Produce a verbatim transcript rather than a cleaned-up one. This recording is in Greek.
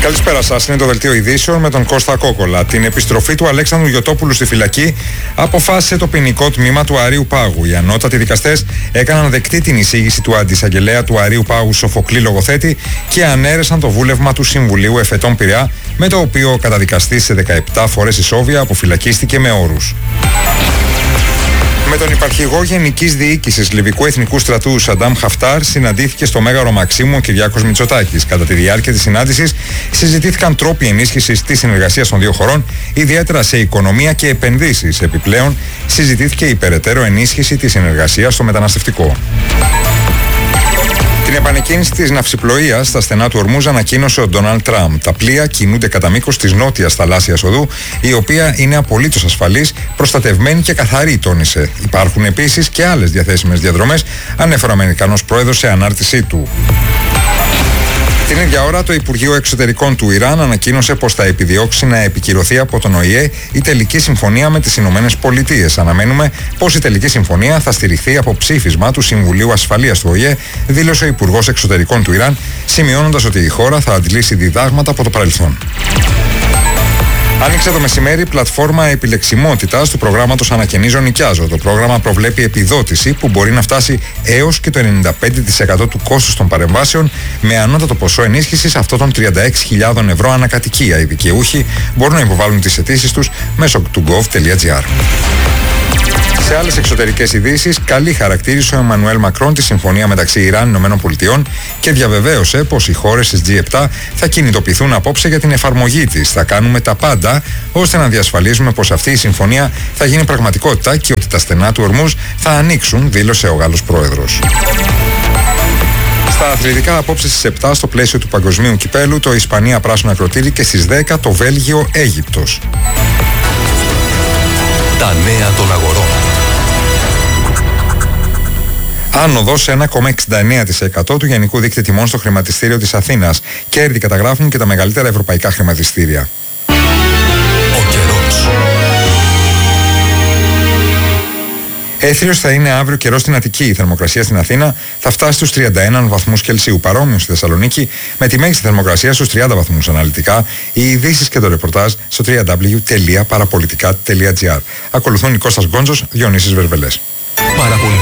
Καλησπέρα σας. Είναι το δελτίο ειδήσεων με τον Κώστα Κόκολα. Την επιστροφή του Αλέξανδρου Γιωτόπουλου στη φυλακή αποφάσισε το ποινικό τμήμα του Αρείου Πάγου. Οι ανώτατοι δικαστές έκαναν δεκτή την εισήγηση του αντισαγγελέα του Αρείου Πάγου Σοφοκλή Λογοθέτη και ανέρεσαν το βούλευμα του Συμβουλίου Εφετών Πειραιά, με το οποίο ο καταδικαστής σε δεκαεπτά φορές ισόβια αποφυλακίστηκε με όρους. Με τον υπαρχηγό Γενικής Διοίκησης Λιβικού Εθνικού Στρατού Σαντάμ Χαφτάρ συναντήθηκε στο Μέγαρο Μαξίμου ο Κυριάκος Μητσοτάκης. Κατά τη διάρκεια της συνάντησης συζητήθηκαν τρόποι ενίσχυσης της συνεργασίας των δύο χωρών, ιδιαίτερα σε οικονομία και επενδύσεις. Επιπλέον, συζητήθηκε η περαιτέρω ενίσχυση της συνεργασίας στο μεταναστευτικό. Την επανεκκίνηση της ναυσιπλοείας στα στενά του Ορμούζ ανακοίνωσε ο Ντόναλντ Τραμπ. Τα πλοία κινούνται κατά μήκος της νότιας θαλάσσιας οδού, η οποία είναι απολύτως ασφαλής, προστατευμένη και καθαρή, τόνισε. Υπάρχουν επίσης και άλλες διαθέσιμες διαδρομές, ανέφερε ο Αμερικανός πρόεδρος σε ανάρτησή του. Την ίδια ώρα, το Υπουργείο Εξωτερικών του Ιράν ανακοίνωσε πως θα επιδιώξει να επικυρωθεί από τον Ο Η Ε η τελική συμφωνία με τις Ηνωμένες Πολιτείες. Αναμένουμε πως η τελική συμφωνία θα στηριχθεί από ψήφισμα του Συμβουλίου Ασφαλείας του Ο Η Ε, δήλωσε ο Υπουργός Εξωτερικών του Ιράν, σημειώνοντας ότι η χώρα θα αντλήσει διδάγματα από το παρελθόν. Άνοιξε το μεσημέρι πλατφόρμα επιλεξιμότητας του προγράμματος Ανακαινίζω Νοικιάζω. Το πρόγραμμα προβλέπει επιδότηση που μπορεί να φτάσει έως και το ενενήντα πέντε τοις εκατό του κόστους των παρεμβάσεων, με ανώτατο ποσό ενίσχυσης αυτό των τριάντα έξι χιλιάδες ευρώ ανακατοικία. Οι δικαιούχοι μπορούν να υποβάλουν τις αιτήσεις τους μέσω του gov τελεία gr. Σε άλλες εξωτερικές ειδήσεις, καλή χαρακτήρισε ο Εμμανουέλ Μακρόν τη συμφωνία μεταξύ Ιράν και ΗΠΑ και διαβεβαίωσε πως οι χώρες της τζι επτά θα κινητοποιηθούν απόψε για την εφαρμογή της. Θα κάνουμε τα πάντα ώστε να διασφαλίσουμε πως αυτή η συμφωνία θα γίνει πραγματικότητα και ότι τα στενά του Ορμούζ θα ανοίξουν, δήλωσε ο Γάλλος πρόεδρος. Στα αθλητικά, απόψε στις επτά στο πλαίσιο του Παγκοσμίου Κυπέλου, το Ισπανία πράσινο ακροτήρι και στις δέκα το Βέλγιο Αίγυπτος. Τα νέα των αγορών. Άνοδος ένα κόμμα εξήντα εννέα τοις εκατό του γενικού δείκτη τιμών στο χρηματιστήριο της Αθήνας. Κέρδη καταγράφουν και τα μεγαλύτερα ευρωπαϊκά χρηματιστήρια. Ο καιρός. Έθριος θα είναι αύριο καιρός στην Αττική. Η θερμοκρασία στην Αθήνα θα φτάσει στους τριάντα ένα βαθμούς Κελσίου. Παρόμοιο στη Θεσσαλονίκη, με τη μέγιστη θερμοκρασία στους τριάντα βαθμούς αναλυτικά. Οι ειδήσεις και το ρεπορτάζ στο double-u double-u double-u τελεία παραπολιτικά τελεία gr. Ακολουθούν η Κώστας Γκόντζος, Διονύσης Βερβελές.